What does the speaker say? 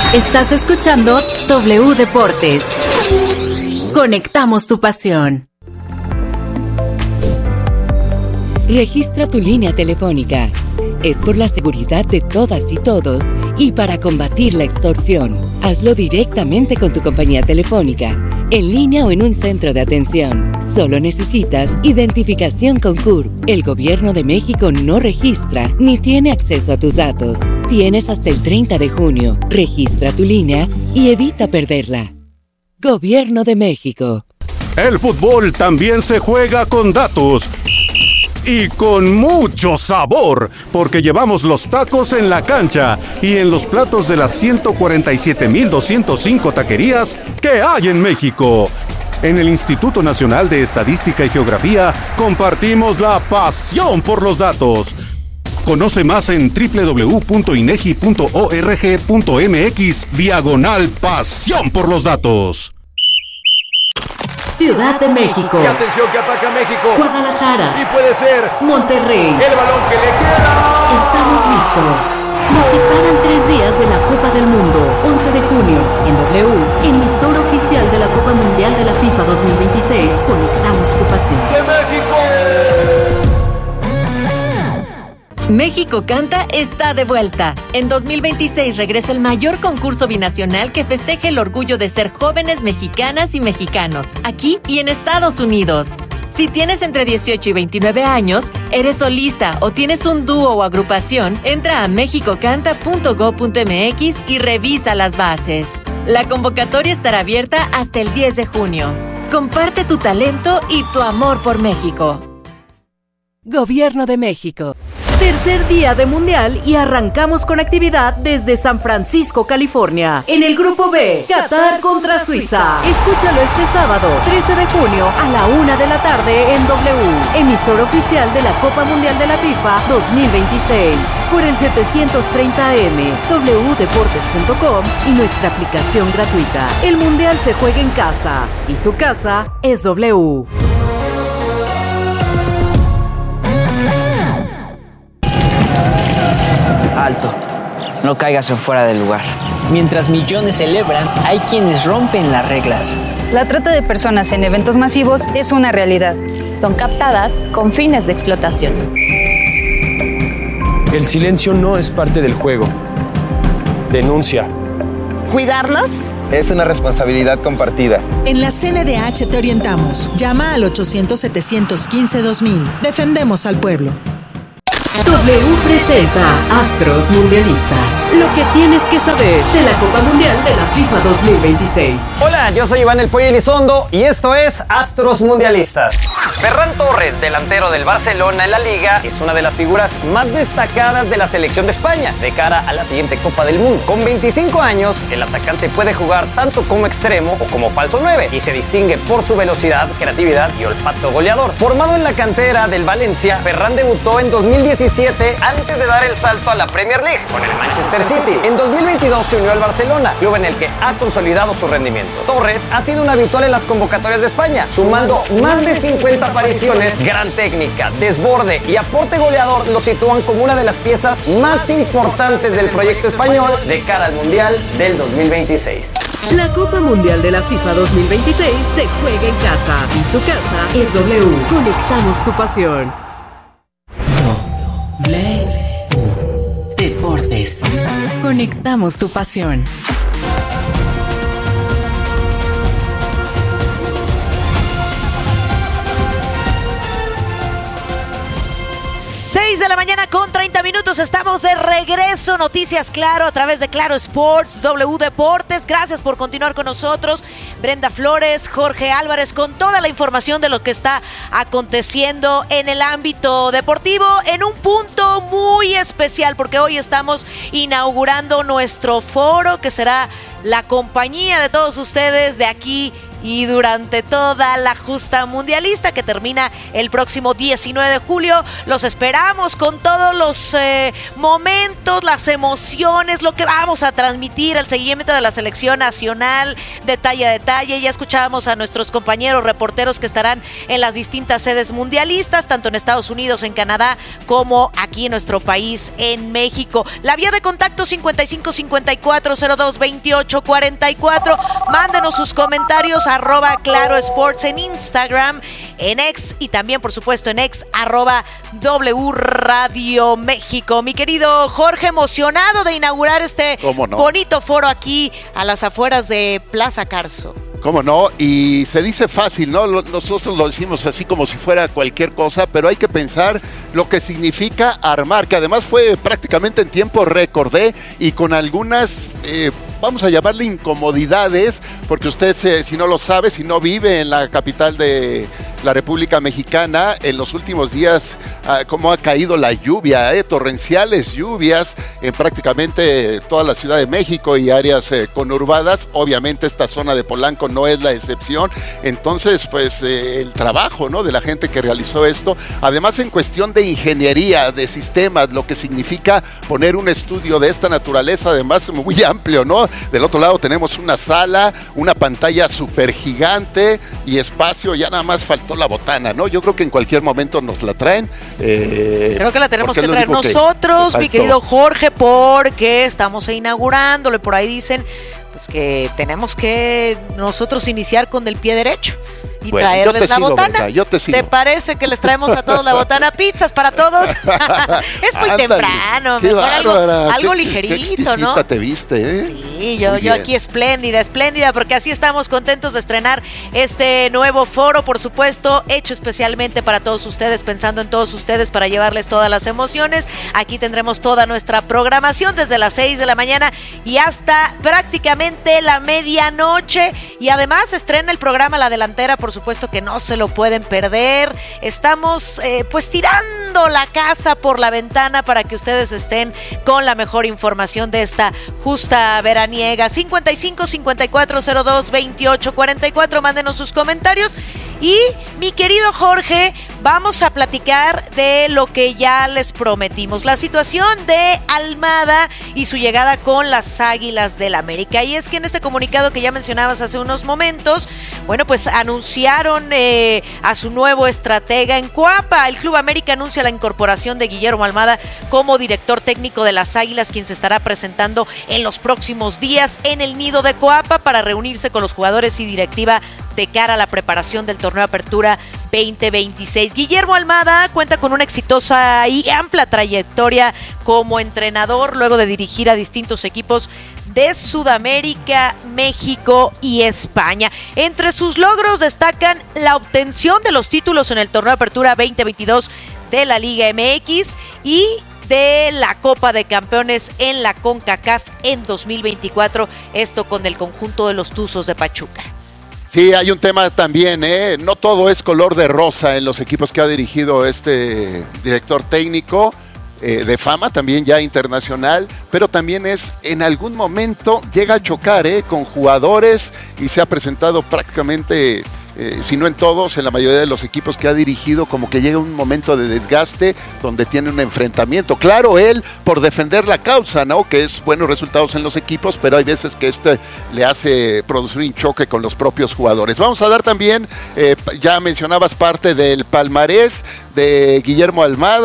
Estás escuchando W Deportes. Conectamos tu pasión. Registra tu línea telefónica. Es por la seguridad de todas y todos y para combatir la extorsión. Hazlo directamente con tu compañía telefónica, en línea o en un centro de atención. Solo necesitas identificación con CURP. El Gobierno de México no registra ni tiene acceso a tus datos. Tienes hasta el 30 de junio. Registra tu línea y evita perderla. Gobierno de México. El fútbol también se juega con datos. Y con mucho sabor, porque llevamos los tacos en la cancha y en los platos de las 147,205 taquerías que hay en México. En el Instituto Nacional de Estadística y Geografía compartimos la pasión por los datos. Conoce más en www.inegi.org.mx/pasión por los datos. Ciudad de México. Y atención que ataca México. Guadalajara. Y puede ser Monterrey. el balón que le queda. Estamos listos. Nos separan 3 días de la Copa del Mundo. 11 de junio, en W, emisora oficial de la Copa Mundial de la FIFA 2026. Conectamos tu pasión. ¡De México! México Canta está de vuelta. En 2026 regresa el mayor concurso binacional que festeje el orgullo de ser jóvenes mexicanas y mexicanos, aquí y en Estados Unidos. Si tienes entre 18 y 29 años, eres solista o tienes un dúo o agrupación, entra a mexicocanta.go.mx y revisa las bases. La convocatoria estará abierta hasta el 10 de junio. Comparte tu talento y tu amor por México. Gobierno de México. Tercer día de Mundial y arrancamos con actividad desde San Francisco, California. En el Grupo B, Qatar contra Suiza. Escúchalo este sábado, 13 de junio, a la 1 de la tarde en W, emisora oficial de la Copa Mundial de la FIFA 2026. Por el 730 AM, wdeportes.com y nuestra aplicación gratuita. El Mundial se juega en casa y su casa es W. Alto, no caigas en fuera del lugar. Mientras millones celebran, hay quienes rompen las reglas. La trata de personas en eventos masivos es una realidad. Son captadas con fines de explotación. El silencio no es parte del juego. Denuncia. ¿Cuidarlas? Es una responsabilidad compartida. En la CNDH te orientamos. Llama al 800-715-2000. Defendemos al pueblo. W presenta Astros Mundialistas. Lo que tienes que saber de la Copa Mundial de la FIFA 2026. Hola, yo soy Iván El Pollo Elizondo y esto es Astros Mundialistas. Ferran Torres, delantero del Barcelona en la Liga, es una de las figuras más destacadas de la selección de España de cara a la siguiente Copa del Mundo. Con 25 años, el atacante puede jugar tanto como extremo o como falso 9 y se distingue por su velocidad, creatividad y olfato goleador. Formado en la cantera del Valencia, Ferran debutó en 2017 antes de dar el salto a la Premier League con el Manchester City. En 2022 se unió al Barcelona, club en el que ha consolidado su rendimiento. Torres ha sido un habitual en las convocatorias de España, sumando más de 50 apariciones. Gran técnica, desborde y aporte goleador lo sitúan como una de las piezas más importantes del proyecto español de cara al Mundial del 2026. La Copa Mundial de la FIFA 2026 se juega en casa y su casa es W. Conectamos tu pasión. Deportes. Conectamos tu pasión. 6 de la mañana con 30 minutos. Estamos de regreso. Noticias Claro a través de Claro Sports, W Deportes. Gracias por continuar con nosotros. Brenda Flores, Jorge Álvarez, con toda la información de lo que está aconteciendo en el ámbito deportivo, en un punto muy especial, porque hoy estamos inaugurando nuestro foro, que será la compañía de todos ustedes de aquí y durante toda la justa mundialista que termina el próximo 19 de julio. Los esperamos con todos los momentos, las emociones, lo que vamos a transmitir, el seguimiento de la selección nacional, detalle a detalle. Ya escuchábamos a nuestros compañeros reporteros que estarán en las distintas sedes mundialistas, tanto en Estados Unidos, en Canadá, como aquí en nuestro país, en México. La vía de contacto 55-54-02-28-44. Mándenos sus comentarios, @ClaroSports en Instagram, en X y también, por supuesto, en X, @W Radio México. Mi querido Jorge, emocionado de inaugurar este bonito foro aquí a las afueras de Plaza Carso. ¿Cómo no? Y se dice fácil, ¿no? Nosotros lo decimos así como si fuera cualquier cosa, pero hay que pensar lo que significa armar, que además fue prácticamente en tiempo récord, y con algunas, vamos a llamarle incomodidades, porque usted, si no lo sabe, si no vive en la capital de la República Mexicana, en los últimos días, cómo ha caído la lluvia, torrenciales lluvias en prácticamente toda la Ciudad de México y áreas conurbadas. Obviamente esta zona de Polanco no es la excepción. Entonces, pues el trabajo, ¿no?, de la gente que realizó esto, además en cuestión de ingeniería, de sistemas, lo que significa poner un estudio de esta naturaleza, además muy amplio, ¿no? Del otro lado tenemos una sala, una pantalla súper gigante y espacio, ya nada más faltó la botana, ¿no? Yo creo que en cualquier momento nos la traen. Creo que la tenemos que traer nosotros, mi querido Jorge, porque estamos inaugurándolo y por ahí dicen pues que tenemos que nosotros iniciar con el pie derecho y traerles la botana. ¿Te parece que les traemos a todos la botana? Pizzas para todos. Es muy temprano, mejor algo ligerito, ¿no? Te viste, Sí, yo aquí espléndida, porque así estamos contentos de estrenar este nuevo foro, por supuesto, hecho especialmente para todos ustedes, pensando en todos ustedes, para llevarles todas las emociones. Aquí tendremos toda nuestra programación desde las 6 de la mañana y hasta prácticamente la medianoche. Y además estrena el programa La Delantera, por supuesto que no se lo pueden perder. Estamos pues tirando la casa por la ventana para que ustedes estén con la mejor información de esta justa veraniega. 55-54-02-28-44. Mándenos sus comentarios. Y mi querido Jorge, vamos a platicar de lo que ya les prometimos, la situación de Almada y su llegada con las Águilas del América. Y es que en este comunicado que ya mencionabas hace unos momentos, bueno, pues anunciaron a su nuevo estratega en Coapa. El Club América anuncia la incorporación de Guillermo Almada como director técnico de las Águilas, quien se estará presentando en los próximos días en el nido de Coapa para reunirse con los jugadores y directiva de cara a la preparación del torneo Apertura 2026. Guillermo Almada cuenta con una exitosa y amplia trayectoria como entrenador, luego de dirigir a distintos equipos de Sudamérica, México y España. Entre sus logros destacan la obtención de los títulos en el torneo Apertura 2022 de la Liga MX y de la Copa de Campeones en la CONCACAF en 2024, esto con el conjunto de los Tuzos de Pachuca. Sí, hay un tema también, no todo es color de rosa en los equipos que ha dirigido este director técnico de fama, también ya internacional, pero también en algún momento llega a chocar con jugadores y se ha presentado prácticamente, si no en todos, en la mayoría de los equipos que ha dirigido, como que llega un momento de desgaste donde tiene un enfrentamiento. Claro, él por defender la causa, ¿no?, que es buenos resultados en los equipos, pero hay veces que le hace producir un choque con los propios jugadores. Vamos a dar también, ya mencionabas parte del palmarés de Guillermo Almada.